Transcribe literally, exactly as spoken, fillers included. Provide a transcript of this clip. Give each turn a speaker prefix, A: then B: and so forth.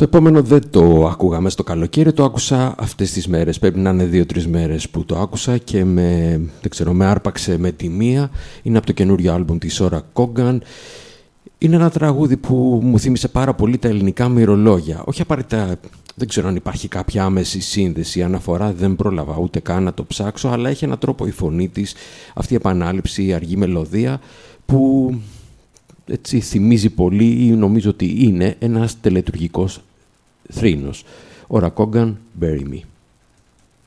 A: Το επόμενο δεν το άκουγα μέσα στο καλοκαίρι, το άκουσα αυτές τις μέρες. Πρέπει να είναι δύο-τρεις μέρες που το άκουσα και με, δεν ξέρω, με άρπαξε με τη μία. Είναι από το καινούριο άλμπουμ της Ora Kogan. Είναι ένα τραγούδι που μου θύμισε πάρα πολύ τα ελληνικά μυρολόγια. Όχι απαραίτητα, δεν ξέρω αν υπάρχει κάποια άμεση σύνδεση, αναφορά, δεν πρόλαβα ούτε καν να το ψάξω, αλλά έχει έναν τρόπο η φωνή της, αυτή η επανάληψη, η αργή μελωδία που έτσι θυμίζει πολύ ή νομίζω ότι είναι ένας τελετουργικός θρήνος. Ora Kogan, Bury Me.